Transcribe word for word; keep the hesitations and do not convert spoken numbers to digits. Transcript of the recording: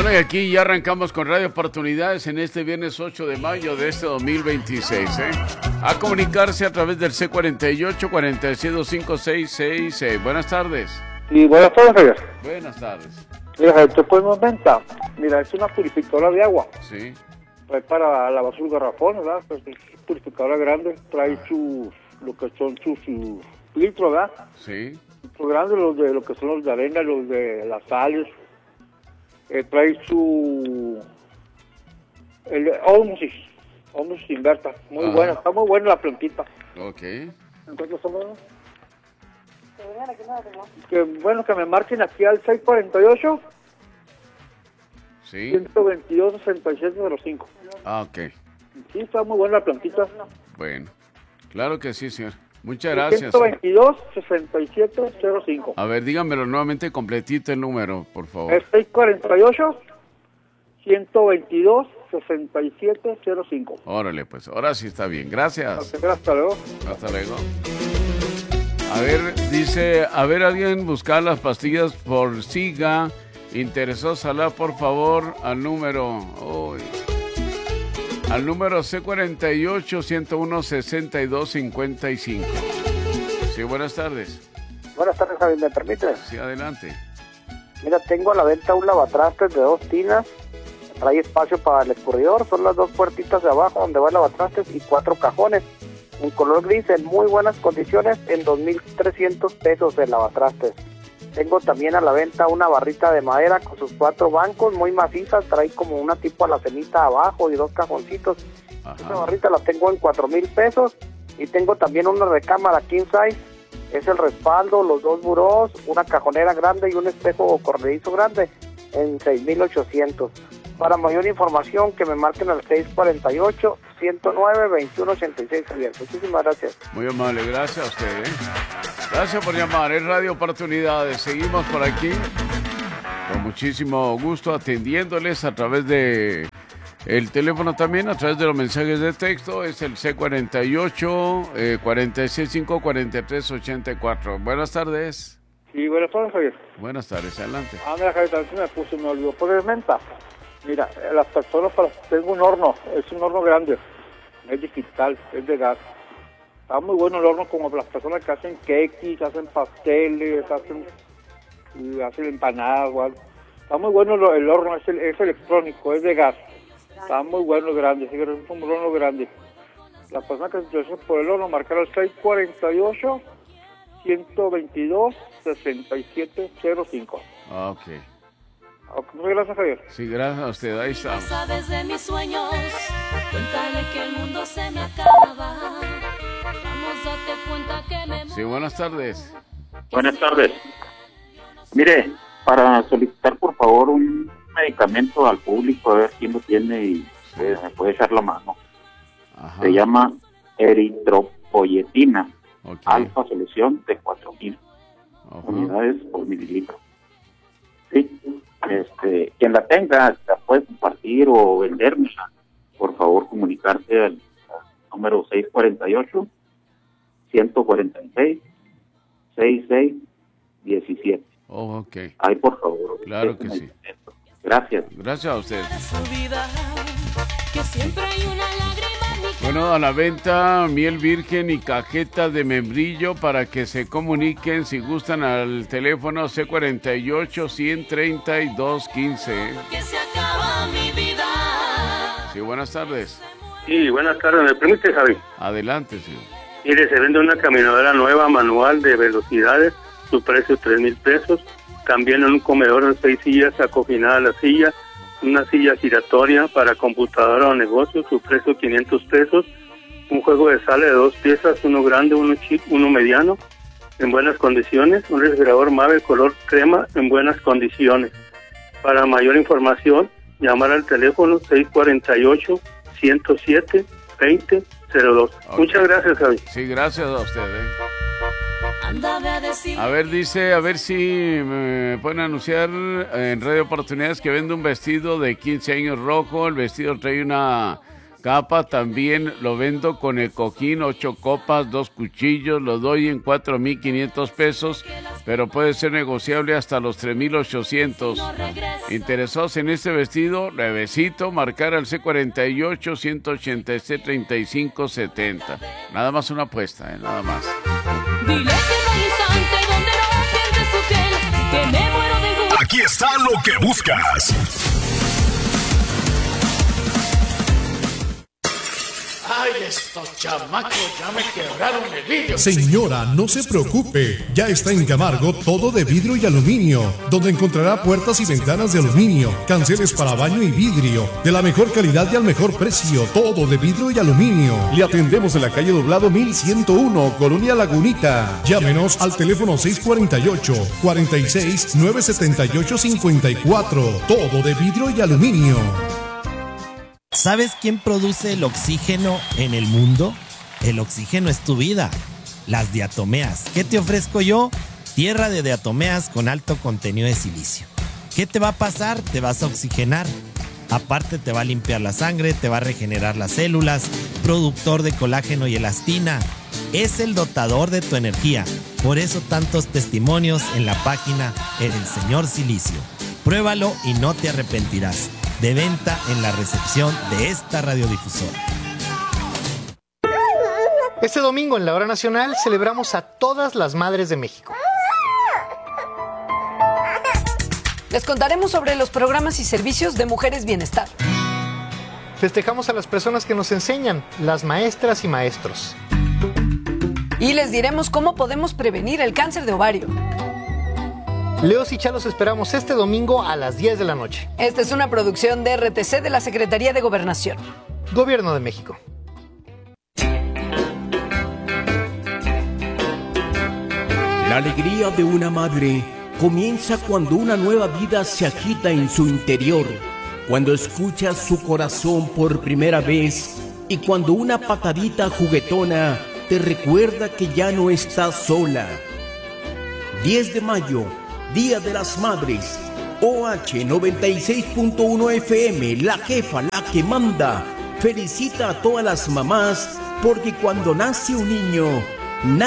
Bueno, y aquí ya arrancamos con Radio Oportunidades en este viernes ocho de mayo de este dos mil veintiséis. ¿eh? A comunicarse a través del C cuarenta y ocho, cuarenta y siete, cinco seis seis seis. Buenas tardes. Sí, buenas tardes, Javier. Buenas tardes. Mira, Javier, te ponemos venta. Mira, es una purificadora de agua. Sí. Trae para lavar sus garrafones, ¿verdad? Pues es purificadora grande. Trae sus, lo que son sus, sus filtros, ¿verdad? Sí. Filtros grandes, los de lo que son los de arena, los de las sales. Eh, trae su... El Osmosis. Osmosis Inverta. Muy Ajá. buena, está muy buena la plantita. Ok. ¿En cuánto somos? Que bueno, que me marquen aquí al seis cuarenta y ocho, Sí. ciento veintidós, sesenta y siete cero cinco. Ah, ok. Sí, está muy buena la plantita. Bueno. Claro que sí, señor. Muchas gracias. ciento veintidós, sesenta y siete cero cinco. A ver, dígamelo nuevamente completito el número, por favor. Es seis cuarenta y ocho, ciento veintidós, sesenta y siete cero cinco. Órale, pues. Ahora sí está bien. Gracias. Hasta luego. Hasta luego. A ver, dice, a ver, alguien buscar las pastillas por SIGA. Interesó Salah, por favor, al número, uy, al número C cuarenta y ocho, ciento uno, sesenta y dos, cincuenta y cinco. Sí, buenas tardes. Buenas tardes, Javier, ¿me permites? Sí, adelante. Mira, tengo a la venta un lavatrastes de dos tinas, trae espacio para el escurridor, son las dos puertitas de abajo donde va el lavatrastes y cuatro cajones, en color gris, en muy buenas condiciones, en dos mil trescientos pesos el lavatrastes. Tengo también a la venta una barrita de madera con sus cuatro bancos, muy macizas, trae como una tipo alacenita abajo y dos cajoncitos. Ajá. Esa barrita la tengo en cuatro mil pesos, y tengo también una recámara king size, es el respaldo, los dos burós, una cajonera grande y un espejo corredizo grande en seis mil ochocientos. Para mayor información que me marquen al seis cuarenta y ocho, ciento nueve, veintiuno ochenta y seis. Javier. Muchísimas gracias. Muy amable, gracias a usted. ¿eh? Gracias por llamar, es Radio Oportunidades. Seguimos por aquí con muchísimo gusto atendiéndoles a través de el teléfono también, a través de los mensajes de texto. Es el C cuarenta y ocho, cuarenta y seis cinco, cuarenta y tres ochenta y cuatro. Buenas tardes. Sí, buenas tardes, Javier. Buenas tardes, adelante. Ah, mira, Javier, también se me puso, me olvidó poner menta. Mira, las personas, para tengo un horno, es un horno grande, es digital, es de gas. Está muy bueno el horno, como las personas que hacen quequis, hacen pasteles, hacen, hacen empanadas o algo. Está muy bueno el horno, es, el, es electrónico, es de gas. Está muy bueno, es grande, sí, es un horno grande. Las personas que se interesan por el horno, marcar el seis cuarenta y ocho, ciento veintidós, sesenta y siete cero cinco. Ah, ok. Muchas gracias, Javier. Sí, gracias a usted, ahí estamos. Sabes de mis sueños, cuéntale que el mundo se me acaba. Vamos, date cuenta que me... Sí, buenas tardes. Buenas tardes. Mire, para solicitar por favor un medicamento al público, a ver quién lo tiene y eh, me puede echar la mano. Ajá. Se llama eritropoyetina, Okay. alfa solución de cuatro mil Ajá. unidades por mililitro. Sí, este, quien la tenga, la puede compartir o vendérmela. Por favor, comunicarse al, al número seis cuarenta y ocho, ciento cuarenta y seis, sesenta y seis diecisiete. Oh, ok. Ay, por favor. Claro que sí. Gracias. Gracias a usted. Su vida, que siempre hay una lágrima en mi Bueno, a la venta miel virgen y cajeta de membrillo para que se comuniquen si gustan al teléfono C cuarenta y ocho, ciento treinta y dos quince. que se acaba mi vida. Sí, buenas tardes. Sí, buenas tardes. ¿Me permite, Javi? Adelante, señor. Mire, se vende una caminadora nueva manual de velocidades, su precio tres mil pesos. También un comedor de seis sillas acoginada a la silla, una silla giratoria para computadora o negocio, su precio quinientos pesos. Un juego de sala de dos piezas, uno grande, uno chico, uno mediano, en buenas condiciones. Un refrigerador Mave color crema en buenas condiciones. Para mayor información, llamar al teléfono seis cuarenta y ocho, ciento siete, veinte cero dos. Okay. Muchas gracias, Javi. Sí, gracias a usted. ¿eh? Ándame a decir. A ver, dice, a ver si me pueden anunciar en Radio Oportunidades que vende un vestido de quince años rojo. El vestido trae una capa, también lo vendo con el cojín, ocho copas, dos cuchillos, lo doy en cuatro mil quinientos pesos. pero puede ser negociable hasta los tres mil ochocientos. Interesados en este vestido, nuevecito, marcar al C cuarenta y ocho, ciento ochenta y seis, treinta y cinco setenta. Nada más una apuesta, ¿eh? Nada más. Dile que no hay instante donde no pierde su piel, que me muero de gusto. Aquí está lo que buscas. ¡Ay, estos chamacos ya me quebraron el vidrio! Señora, no se preocupe. Ya está en Camargo todo de vidrio y aluminio, donde encontrará puertas y ventanas de aluminio, canceles para baño y vidrio, de la mejor calidad y al mejor precio. Todo de vidrio y aluminio. Le atendemos en la calle Doblado mil ciento uno, Colonia Lagunita. Llámenos al teléfono seis cuarenta y ocho, cuarenta y seis, nueve setenta y ocho, cincuenta y cuatro. Todo de vidrio y aluminio. ¿Sabes quién produce el oxígeno en el mundo? El oxígeno es tu vida. Las diatomeas. ¿Qué te ofrezco yo? Tierra de diatomeas con alto contenido de silicio. ¿Qué te va a pasar? Te vas a oxigenar. Aparte te va a limpiar la sangre, te va a regenerar las células, productor de colágeno y elastina. Es el dotador de tu energía. Por eso tantos testimonios en la página El Señor Silicio. Pruébalo y no te arrepentirás. De venta en la recepción de esta radiodifusora. Este domingo en la Hora Nacional celebramos a todas las madres de México. Les contaremos sobre los programas y servicios de Mujeres Bienestar. Festejamos a las personas que nos enseñan, las maestras y maestros. Y les diremos cómo podemos prevenir el cáncer de ovario. Leos y Chalos esperamos este domingo a las diez de la noche. Esta es una producción de R T C de la Secretaría de Gobernación. Gobierno de México. La alegría de una madre comienza cuando una nueva vida se agita en su interior, cuando escuchas su corazón por primera vez y cuando una patadita juguetona te recuerda que ya no estás sola. diez de mayo, Día de las Madres. O H noventa y seis punto uno F M, la jefa, la que manda, felicita a todas las mamás porque cuando nace un niño, nace